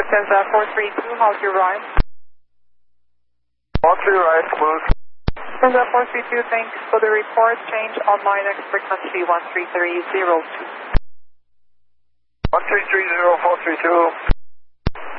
Cessna 432, how's your ride? All three right, smooth. Cessna 432, thanks for the report. Change on line X frequency 13302. 1330432.